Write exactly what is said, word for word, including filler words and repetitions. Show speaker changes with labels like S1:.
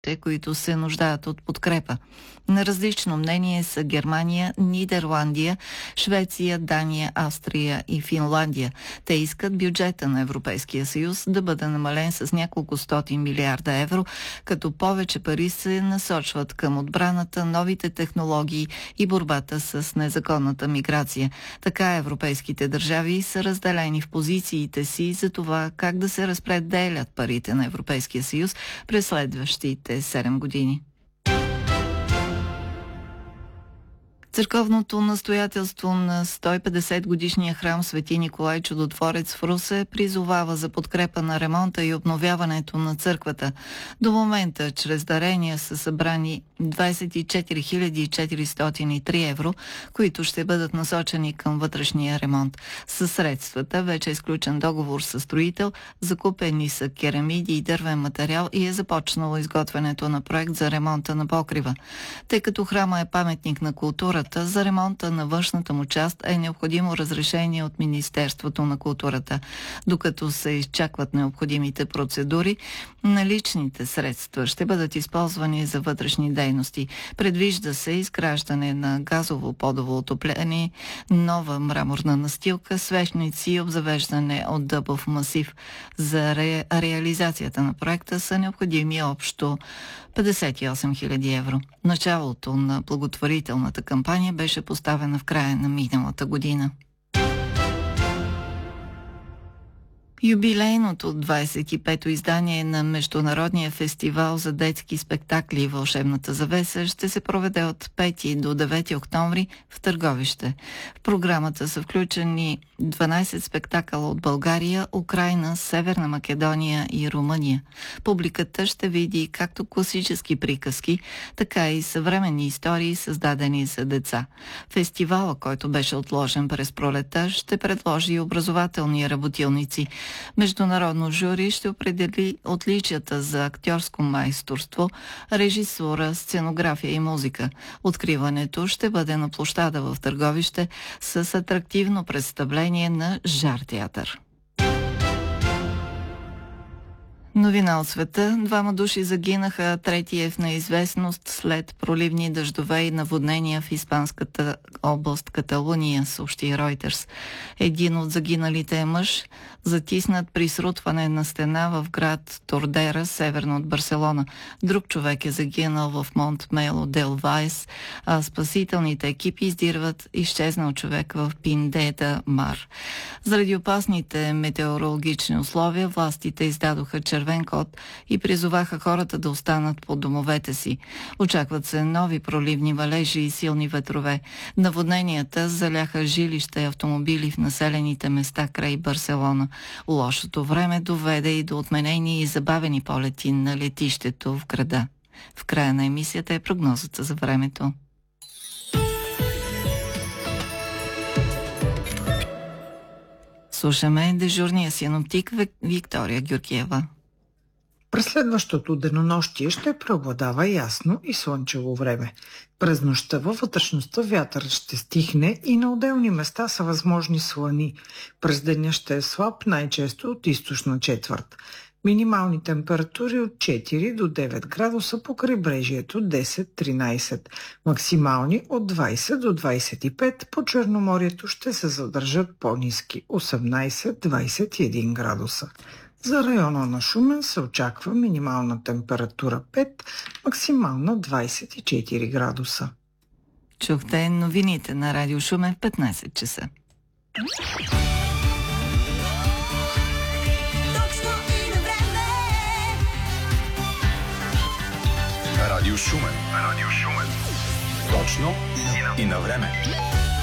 S1: които се нуждаят от подкрепа. На различно мнение са Германия, Нидерландия, Швеция, Дания, Австрия и Финландия. Те искат бюджета на Европейския съюз да бъде намален с няколко стотин милиарда евро, като повече пари се насочват към отбраната, новите технологии и борбата с незаконната миграция. Така европейските държави са разделени в позициите си за това как да се разпределят парите на Европейския съюз през следващите седем години. Църковното настоятелство на сто и петдесет годишния храм Свети Николай Чудотворец в Русе призовава за подкрепа на ремонта и обновяването на църквата. До момента чрез дарения са събрани двадесет и четири хиляди четиристотин и три евро, които ще бъдат насочени към вътрешния ремонт. Със средствата вече е изключен договор с строител, закупени са керамиди и дървен материал и е започнало изготвянето на проект за ремонта на покрива. Тъй като храма е паметник на култура, за ремонта на външната му част е необходимо разрешение от Министерството на културата. Докато се изчакват необходимите процедури, наличните средства ще бъдат използвани за вътрешни дейности. Предвижда се изграждане на газово-подово отопление, нова мраморна настилка, свещници и обзавеждане от дъбов масив. За ре... реализацията на проекта са необходими общо петдесет и осем хиляди евро. Началото на благотворителната кампания беше поставена в края на миналата година. Юбилейното двадесет и пето издание на Международния фестивал за детски спектакли "Вълшебната завеса" ще се проведе от пети до девети октомври в Търговище. В програмата са включени дванадесет спектакъла от България, Украйна, Северна Македония и Румъния. Публиката ще види както класически приказки, така и съвременни истории, създадени за деца. Фестивала, който беше отложен през пролета, ще предложи образователни работилници. Международно жури ще определи отличията за актьорско майсторство, режисура, сценография и музика. Откриването ще бъде на площада в Търговище с атрактивно представление на Жар театър. Новина от света. Двама души загинаха, трети е в неизвестност след проливни дъждове и наводнения в испанската област Каталуния, съобщи Reuters. Един от загиналите е мъж, затиснат при срутване на стена в град Тордера, северно от Барселона. Друг човек е загинал в Монт Мело дел Вайс, а спасителните екипи издирват изчезнал човек в Пиндеда Мар. Заради опасните метеорологични условия, властите издадоха червен код и призоваха хората да останат по домовете си. Очакват се нови проливни валежи и силни ветрове. Наводненията заляха жилища и автомобили в населените места край Барселона. Лошото време доведе и до отменени и забавени полети на летището в града. В края на емисията е прогнозата за времето. Слушаме дежурния синоптик Виктория Георгиева.
S2: През следващото денонощие ще преобладава ясно и слънчево време. През нощта във вътрешността вятър ще стихне и на отделни места са възможни слани. През деня ще е слаб, най-често от източна четвърт. Минимални температури от четири до девет градуса по крайбрежието десет до тринадесет. Максимални от двадесет до двадесет и пет, по Черноморието ще се задържат по-ниски осемнадесет до двадесет и един градуса. За района на Шумен се очаква минимална температура пет, максимална двадесет и четири градуса.
S1: Чухте новините на Радио Шумен в петнадесет часа.
S3: Радио Шумен. Радио Шумен. Точно и на време.